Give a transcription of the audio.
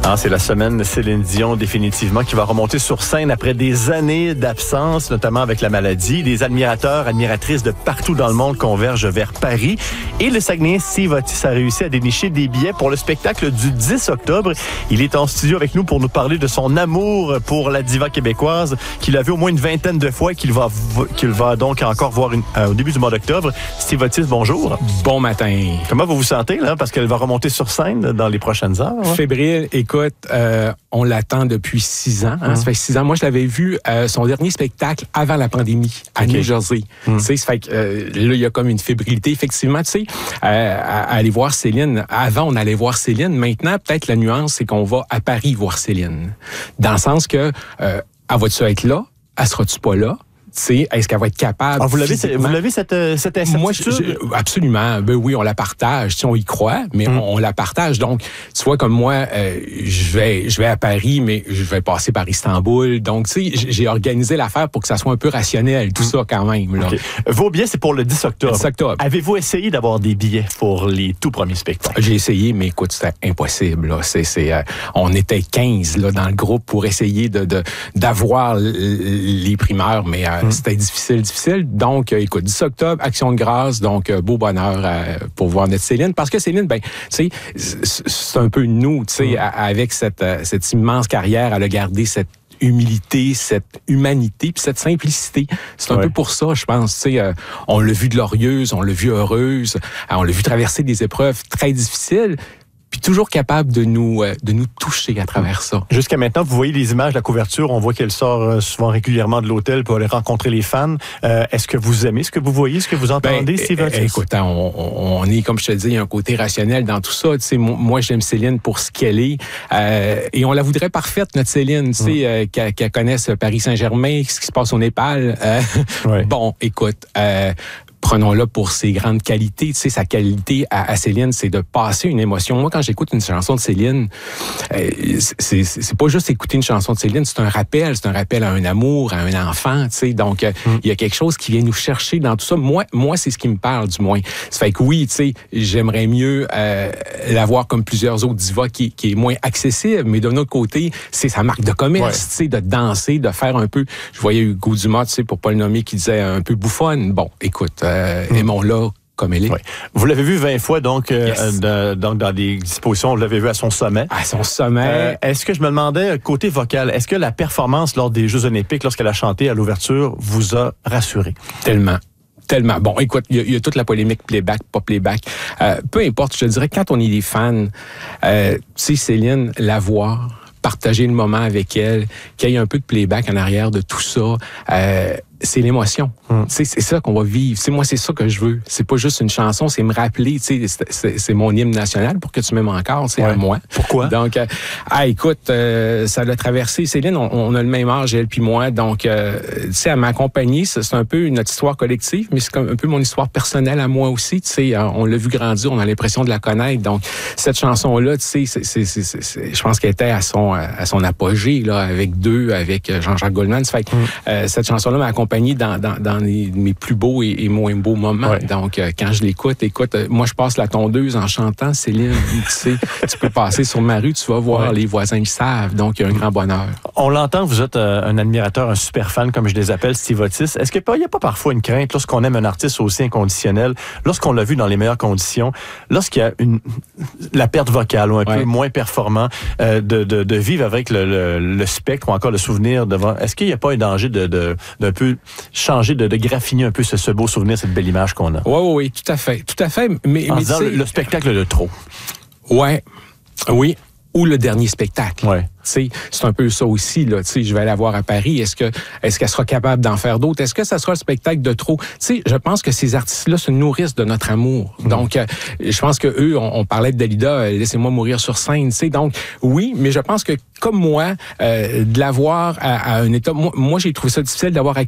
Ah, c'est la semaine Céline Dion, définitivement, qui va remonter sur scène après des années d'absence, notamment avec la maladie. Les admirateurs, admiratrices de partout dans le monde convergent vers Paris. Et le Saguenayen Steve Otis a réussi à dénicher des billets pour le spectacle du 10 octobre. Il est en studio avec nous pour nous parler de son amour pour la diva québécoise, qu'il a vu au moins une vingtaine de fois et qu'il va donc encore voir au début du mois d'octobre. Steve Otis, bonjour. Bon matin. Comment vous vous sentez, là? Parce qu'elle va remonter sur scène dans les prochaines heures. Ouais? Fébrile, écoute, on l'attend depuis 6 ans. Hein? Ça fait 6 ans. Moi, je l'avais vu son dernier spectacle avant la pandémie à New Jersey. Tu sais, ça fait que là, il y a comme une fébrilité. Effectivement, tu sais, aller voir Céline. Avant, on allait voir Céline. Maintenant, peut-être la nuance, c'est qu'on va à Paris voir Céline. Dans le sens que, elle va-tu être là? Elle sera-tu pas là? Est-ce qu'elle va être capable? Ah, vous l'avez cette incertitude? Moi, absolument. Ben oui, on la partage. On y croit, mais on la partage. Donc, tu vois, comme moi, je vais à Paris, mais je vais passer par Istanbul. Donc, tu sais, j'ai organisé l'affaire pour que ça soit un peu rationnel, tout ça quand même. Là. Okay. Vos billets, c'est pour le 10 octobre. 10 octobre. Avez-vous essayé d'avoir des billets pour les tout premiers spectacles? J'ai essayé, mais écoute, c'était impossible. Là. On était 15 là, dans le groupe pour essayer d'avoir les primeurs, mais c'était difficile. Donc, écoute, 10 octobre, Action de grâce, donc beau bonheur pour voir notre Céline. Parce que Céline, ben, tu sais, c'est un peu nous, tu sais, avec cette immense carrière, elle a gardé cette humilité, cette humanité, puis cette simplicité. C'est un peu pour ça, je pense. Tu sais, on l'a vu glorieuse, on l'a vu heureuse, on l'a vu traverser des épreuves très difficiles, puis toujours capable de nous toucher à travers ça. Jusqu'à maintenant, vous voyez les images de la couverture, on voit qu'elle sort souvent régulièrement de l'hôtel pour aller rencontrer les fans. Est-ce que vous aimez ce que vous voyez, ce que vous entendez, Steve Otis? Écoute, on est, comme je te dis, il y a un côté rationnel dans tout ça. Tu sais, moi, j'aime Céline pour ce qu'elle est. Et on la voudrait parfaite, notre Céline, tu sais, qu'elle connaisse Paris Saint-Germain, ce qui se passe au Népal. Bon, écoute... prenons-la pour ses grandes qualités. Tu sais, sa qualité à Céline, c'est de passer une émotion. Moi, quand j'écoute une chanson de Céline, c'est pas juste écouter une chanson de Céline, c'est un rappel à un amour, à un enfant, tu sais. Donc, il y a quelque chose qui vient nous chercher dans tout ça. Moi, c'est ce qui me parle, du moins. Ça fait que oui, tu sais, j'aimerais mieux la voir comme plusieurs autres divas qui est moins accessible, mais d'un autre côté, c'est sa marque de commerce, tu sais, de danser, de faire un peu... Je voyais Hugo Dumas, tu sais, pour pas le nommer, qui disait un peu bouffonne. Bon, écoute... aimons-la comme elle est. Oui. Vous l'avez vu 20 fois, donc dans des expositions, vous l'avez vu à son sommet. À son sommet. Est-ce que je me demandais, côté vocal, est-ce que la performance lors des Jeux olympiques, lorsqu'elle a chanté à l'ouverture, vous a rassuré? Tellement. Bon, écoute, il y a toute la polémique playback, pas playback. Peu importe, je te dirais, quand on est des fans, tu sais, Céline, la voir, partager le moment avec elle, qu'il y ait un peu de playback en arrière de tout ça, c'est l'émotion. C'est ça qu'on va vivre. Moi, c'est ça que je veux. C'est pas juste une chanson, c'est me rappeler, c'est mon hymne national pour que tu m'aimes encore, c'est à moi. Pourquoi? Donc, écoute, ça l'a traversé. Céline, on a le même âge, elle puis moi. Donc, tu sais, à m'accompagner, c'est un peu notre histoire collective, mais c'est un peu mon histoire personnelle à moi aussi. Tu sais, on l'a vu grandir, on a l'impression de la connaître. Donc, cette chanson-là, tu sais, je pense qu'elle était à son apogée, là, avec Jean-Jacques Goldman. Ça fait que cette chanson-là m'a accompagné dans mes plus beaux et moins beaux moments. Ouais. Donc, quand je l'écoute, moi, je passe la tondeuse en chantant, Céline. Tu sais, tu peux passer sur ma rue, tu vas voir les voisins qui savent. Donc, il y a un grand bonheur. On l'entend, vous êtes un admirateur, un super fan, comme je les appelle, Steve Otis. Est-ce qu'il n'y a pas parfois une crainte, lorsqu'on aime un artiste aussi inconditionnel, lorsqu'on l'a vu dans les meilleures conditions, lorsqu'il y a la perte vocale ou un peu moins performant, de vivre avec le spectre ou encore le souvenir devant... Est-ce qu'il n'y a pas un danger d'un peu changer, de graffiner un peu ce beau souvenir, cette belle image qu'on a? Oui, tout à fait. Mais en disant le spectacle de trop. Oui. Ou le dernier spectacle. C'est un peu ça aussi, là. Je vais aller la voir à Paris. Est-ce qu'elle sera capable d'en faire d'autres? Est-ce que ça sera le spectacle de trop? Je pense que ces artistes-là se nourrissent de notre amour. Donc, je pense que eux, on parlait de Dalida, laissez-moi mourir sur scène. Donc, oui, mais je pense que, comme moi, de la voir à un état... Moi, j'ai trouvé ça difficile d'avoir